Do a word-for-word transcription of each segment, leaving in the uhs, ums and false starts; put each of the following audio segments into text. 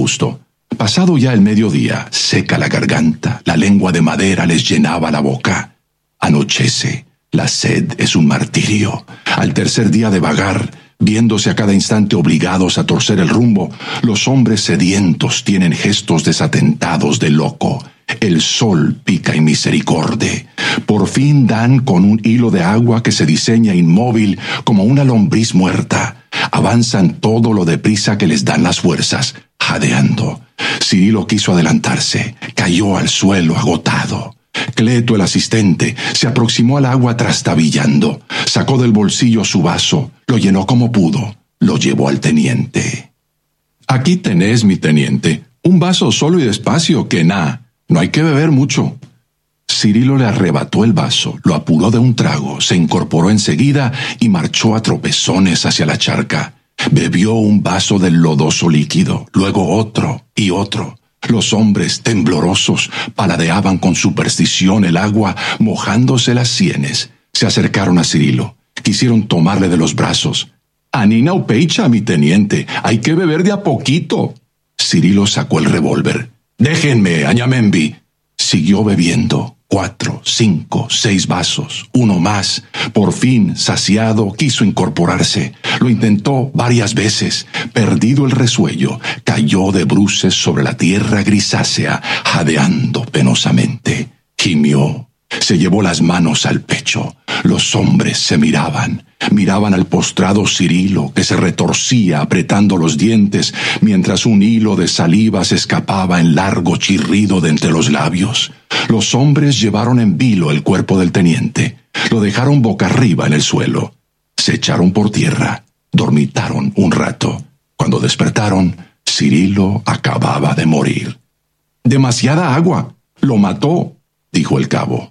gusto. Pasado ya el mediodía, seca la garganta, la lengua de madera les llenaba la boca. Anochece, la sed es un martirio. Al tercer día de vagar, viéndose a cada instante obligados a torcer el rumbo, los hombres sedientos tienen gestos desatentados de loco. El sol pica inmisericorde. Por fin dan con un hilo de agua que se diseña inmóvil como una lombriz muerta. Avanzan todo lo deprisa que les dan las fuerzas, jadeando. Cirilo quiso adelantarse, cayó al suelo agotado. Cleto, el asistente, se aproximó al agua trastabillando, sacó del bolsillo su vaso, lo llenó como pudo, lo llevó al teniente. «Aquí tenés, mi teniente, un vaso solo y despacio, que na, no hay que beber mucho». Cirilo le arrebató el vaso, lo apuró de un trago, se incorporó enseguida y marchó a tropezones hacia la charca. Bebió un vaso del lodoso líquido, luego otro y otro. Los hombres, temblorosos, paladeaban con superstición el agua, mojándose las sienes. Se acercaron a Cirilo, quisieron tomarle de los brazos. «Anina upeicha, mi teniente, hay que beber de a poquito». Cirilo sacó el revólver. «Déjenme, Añamembi». Siguió bebiendo. Cuatro, cinco, seis vasos, uno más. Por fin, saciado, quiso incorporarse. Lo intentó varias veces. Perdido el resuello, cayó de bruces sobre la tierra grisácea, jadeando penosamente. Gimió. Se llevó las manos al pecho. Los hombres se miraban. Miraban al postrado Cirilo, que se retorcía apretando los dientes, mientras un hilo de saliva se escapaba en largo chirrido de entre los labios. Los hombres llevaron en vilo el cuerpo del teniente. Lo dejaron boca arriba en el suelo. Se echaron por tierra. Dormitaron un rato. Cuando despertaron, Cirilo acababa de morir. «Demasiada agua. Lo mató», dijo el cabo.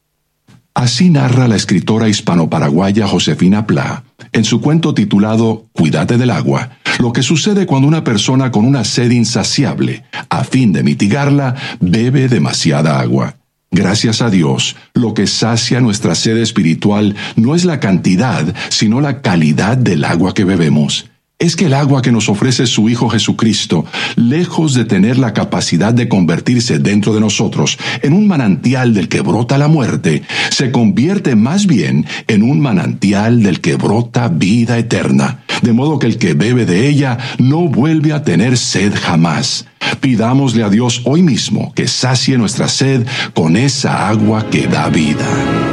Así narra la escritora hispano-paraguaya Josefina Pla, en su cuento titulado Cuídate del agua, lo que sucede cuando una persona con una sed insaciable, a fin de mitigarla, bebe demasiada agua. Gracias a Dios, lo que sacia nuestra sed espiritual no es la cantidad, sino la calidad del agua que bebemos. Es que el agua que nos ofrece su Hijo Jesucristo, lejos de tener la capacidad de convertirse dentro de nosotros en un manantial del que brota la muerte, se convierte más bien en un manantial del que brota vida eterna, de modo que el que bebe de ella no vuelve a tener sed jamás. Pidámosle a Dios hoy mismo que sacie nuestra sed con esa agua que da vida.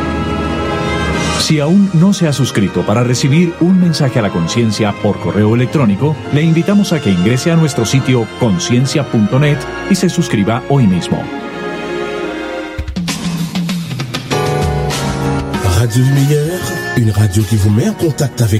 Si aún no se ha suscrito para recibir un mensaje a la conciencia por correo electrónico, le invitamos a que ingrese a nuestro sitio conciencia punto net y se suscriba hoy mismo. Radio Lumière, une radio qui vous met en contact avec